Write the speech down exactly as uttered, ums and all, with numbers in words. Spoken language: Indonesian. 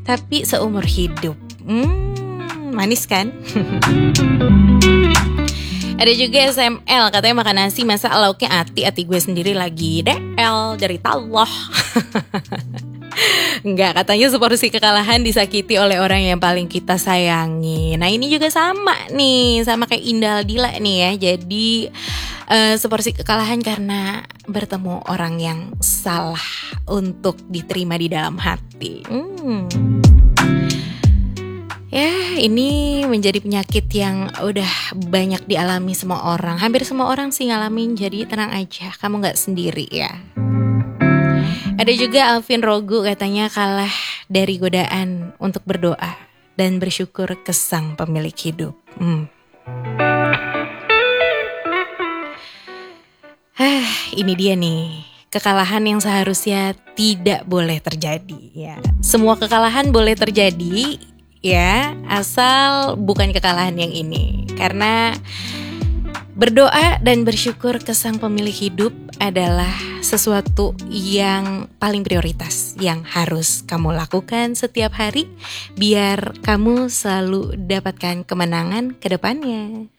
tapi seumur hidup. Hmm, manis kan? Ada juga S M L, katanya makan nasi masa lauknya ati, ati gue sendiri lagi D L dari Allah. Enggak, katanya seporsi kekalahan disakiti oleh orang yang paling kita sayangi. Nah ini juga sama nih, sama kayak Indah Aldila nih ya. Jadi uh, seporsi kekalahan karena bertemu orang yang salah untuk diterima di dalam hati. Hmm. Ya, ini menjadi penyakit yang udah banyak dialami semua orang. Hampir semua orang sih ngalamin, jadi tenang aja, kamu gak sendiri ya. Ada juga Alvin Rogu, katanya kalah dari godaan untuk berdoa dan bersyukur ke sang pemilik hidup. Hmm. Hah, ini dia nih. Kekalahan yang seharusnya tidak boleh terjadi ya. Semua kekalahan boleh terjadi ya, asal bukan kekalahan yang ini. Karena berdoa dan bersyukur ke sang pemilik hidup adalah sesuatu yang paling prioritas yang harus kamu lakukan setiap hari biar kamu selalu dapatkan kemenangan ke depannya.